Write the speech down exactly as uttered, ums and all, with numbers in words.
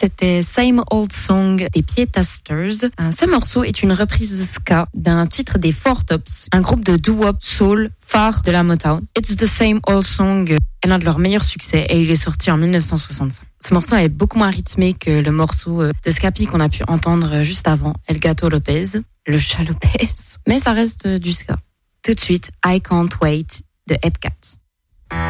C'était Same Old Song des Pietasters. Ce morceau est une reprise ska d'un titre des Four Tops, un groupe de doo-wop soul phare de la Motown. It's the Same Old Song est l'un de leurs meilleurs succès et il est sorti en dix-neuf cent soixante-cinq. Ce morceau est beaucoup moins rythmé que le morceau de Scapi qu'on a pu entendre juste avant, El Gato Lopez, le chat Lopez. Mais ça reste du ska. Tout de suite, I Can't Wait de Hepcat.